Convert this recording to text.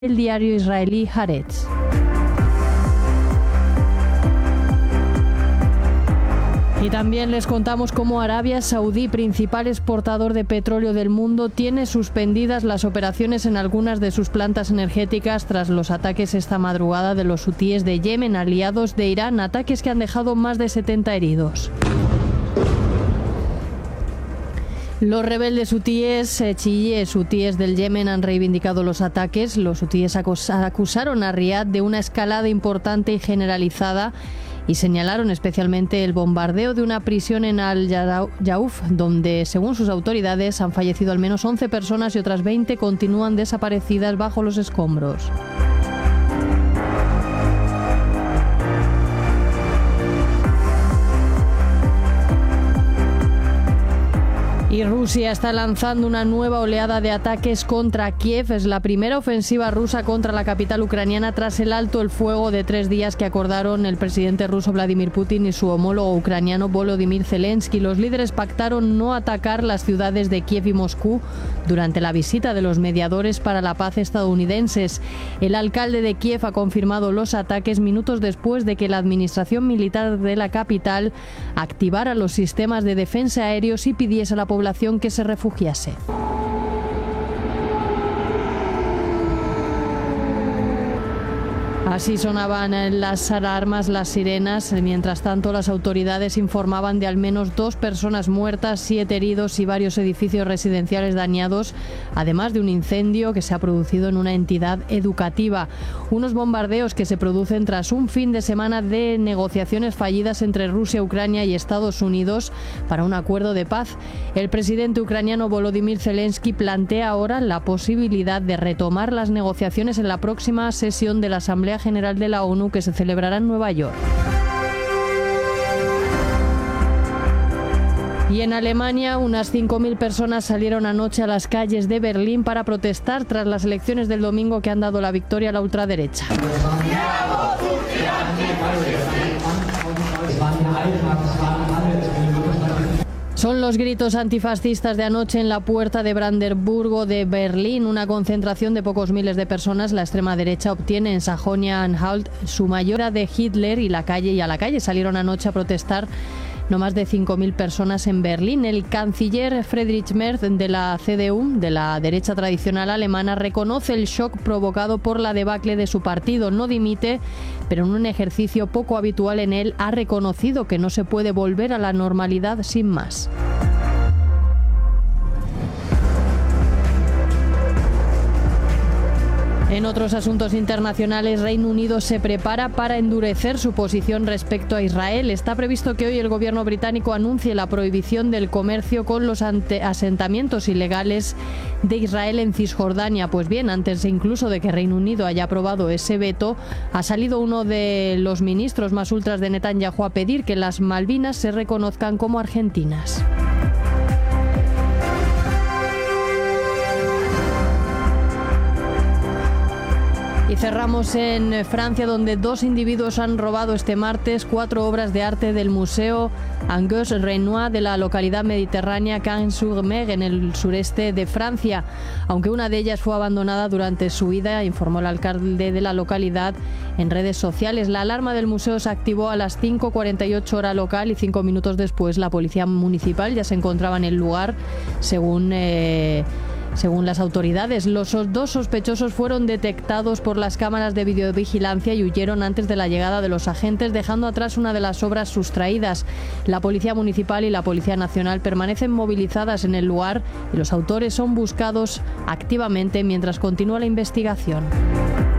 el diario israelí Haaretz. Y también les contamos cómo Arabia Saudí, principal exportador de petróleo del mundo, tiene suspendidas las operaciones en algunas de sus plantas energéticas tras los ataques esta madrugada de los hutíes de Yemen, aliados de Irán, ataques que han dejado más de 70 heridos. Los rebeldes hutíes, chiíes hutíes del Yemen, han reivindicado los ataques. Los hutíes acusaron a Riad de una escalada importante y generalizada y señalaron especialmente el bombardeo de una prisión en Al-Jauf, donde, según sus autoridades, han fallecido al menos 11 personas y otras 20 continúan desaparecidas bajo los escombros. Y Rusia está lanzando una nueva oleada de ataques contra Kiev. Es la primera ofensiva rusa contra la capital ucraniana tras el alto el fuego de 3 días que acordaron el presidente ruso Vladimir Putin y su homólogo ucraniano Volodymyr Zelensky. Los líderes pactaron no atacar las ciudades de Kiev y Moscú durante la visita de los mediadores para la paz estadounidenses. El alcalde de Kiev ha confirmado los ataques minutos después de que la administración militar de la capital activara los sistemas de defensa aéreos y pidiese a la población que se refugiase. Así sonaban las alarmas, las sirenas. Mientras tanto, las autoridades informaban de al menos 2 personas muertas, 7 heridos y varios edificios residenciales dañados, además de un incendio que se ha producido en una entidad educativa. Unos bombardeos que se producen tras un fin de semana de negociaciones fallidas entre Rusia, Ucrania y Estados Unidos para un acuerdo de paz. El presidente ucraniano Volodymyr Zelensky plantea ahora la posibilidad de retomar las negociaciones en la próxima sesión de la Asamblea General de la ONU que se celebrará en Nueva York. Y en Alemania, unas 5.000 personas salieron anoche a las calles de Berlín para protestar tras las elecciones del domingo que han dado la victoria a la ultraderecha. Son los gritos antifascistas de anoche en la puerta de Brandenburgo de Berlín, una concentración de pocos miles de personas. La extrema derecha obtiene en Sajonia-Anhalt su mayoría de Hitler y a la calle salieron anoche a protestar no más de 5.000 personas en Berlín. El canciller Friedrich Merz de la CDU, de la derecha tradicional alemana, reconoce el shock provocado por la debacle de su partido. No dimite, pero en un ejercicio poco habitual en él ha reconocido que no se puede volver a la normalidad sin más. En otros asuntos internacionales, Reino Unido se prepara para endurecer su posición respecto a Israel. Está previsto que hoy el gobierno británico anuncie la prohibición del comercio con los asentamientos ilegales de Israel en Cisjordania. Pues bien, antes incluso de que Reino Unido haya aprobado ese veto, ha salido uno de los ministros más ultras de Netanyahu a pedir que las Malvinas se reconozcan como argentinas. Y cerramos en Francia, donde 2 individuos han robado este martes 4 obras de arte del Museo Angus-Renoir de la localidad mediterránea Cannes-sur-Mer, en el sureste de Francia. Aunque una de ellas fue abandonada durante su huida, informó el alcalde de la localidad en redes sociales. La alarma del museo se activó a las 5:48 hora local y 5 minutos después la policía municipal ya se encontraba en el lugar, según las autoridades. Los 2 sospechosos fueron detectados por las cámaras de videovigilancia y huyeron antes de la llegada de los agentes, dejando atrás una de las obras sustraídas. La Policía Municipal y la Policía Nacional permanecen movilizadas en el lugar y los autores son buscados activamente mientras continúa la investigación.